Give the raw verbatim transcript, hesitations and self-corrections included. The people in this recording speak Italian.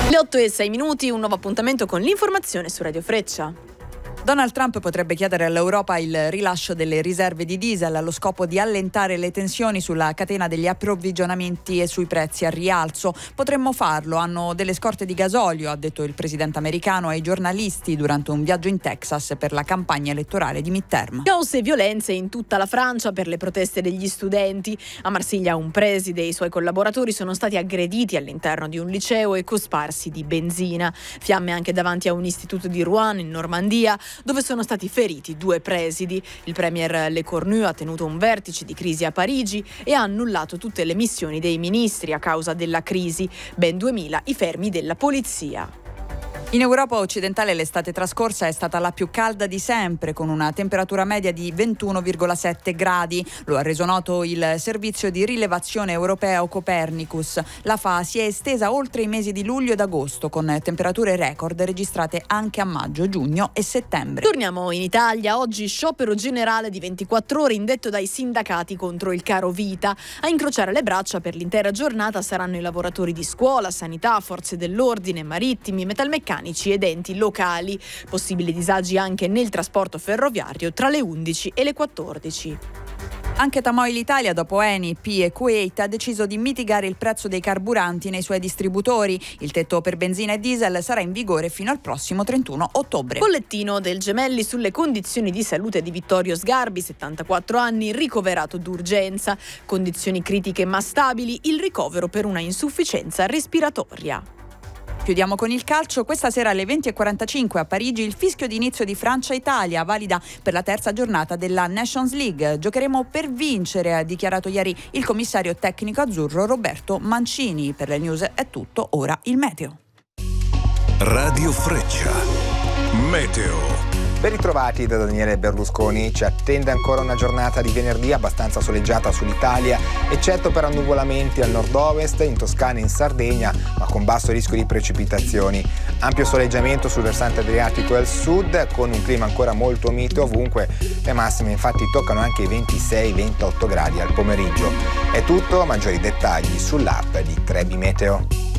Le otto e sei minuti, un nuovo appuntamento con l'informazione su Radio Freccia. Donald Trump potrebbe chiedere all'Europa il rilascio delle riserve di diesel allo scopo di allentare le tensioni sulla catena degli approvvigionamenti e sui prezzi a rialzo. Potremmo farlo, hanno delle scorte di gasolio, ha detto il presidente americano ai giornalisti durante un viaggio in Texas per la campagna elettorale di midterm. Caos e violenze in tutta la Francia per le proteste degli studenti. A Marsiglia un preside e i suoi collaboratori sono stati aggrediti all'interno di un liceo e cosparsi di benzina. Fiamme anche davanti a un istituto di Rouen in Normandia, dove sono stati feriti due presidi. Il premier Le Cornu ha tenuto un vertice di crisi a Parigi e ha annullato tutte le missioni dei ministri a causa della crisi. Ben duemila i fermi della polizia. In Europa occidentale l'estate trascorsa è stata la più calda di sempre, con una temperatura media di ventuno virgola sette gradi. Lo ha reso noto il servizio di rilevazione europeo Copernicus. La F A si è estesa oltre i mesi di luglio ed agosto, con temperature record registrate anche a maggio, giugno e settembre. Torniamo in Italia. Oggi sciopero generale di ventiquattro ore indetto dai sindacati contro il caro vita. A incrociare le braccia per l'intera giornata saranno i lavoratori di scuola, sanità, forze dell'ordine, marittimi, metalmeccanici ed enti locali. Possibili disagi anche nel trasporto ferroviario tra le undici e le quattordici. Anche Tamoil Italia, dopo Eni, P e Kuwait, ha deciso di mitigare il prezzo dei carburanti nei suoi distributori. Il tetto per benzina e diesel sarà in vigore fino al prossimo trentuno ottobre. Bollettino del Gemelli sulle condizioni di salute di Vittorio Sgarbi, settantaquattro anni, ricoverato d'urgenza. Condizioni critiche ma stabili, il ricovero per una insufficienza respiratoria. Chiudiamo con il calcio. Questa sera alle venti e quarantacinque a Parigi il fischio di inizio di Francia-Italia, valida per la terza giornata della Nations League. Giocheremo per vincere, ha dichiarato ieri il commissario tecnico azzurro Roberto Mancini. Per le news è tutto, ora il meteo. Radio Freccia, meteo. Ben ritrovati da Daniele Berlusconi. Ci attende ancora una giornata di venerdì abbastanza soleggiata sull'Italia, eccetto per annuvolamenti al nord-ovest, in Toscana e in Sardegna, ma con basso rischio di precipitazioni. Ampio soleggiamento sul versante adriatico e al sud, con un clima ancora molto mite ovunque. Le massime infatti toccano anche i ventisei ventotto gradi al pomeriggio. È tutto, maggiori dettagli sull'app di Trebi Meteo.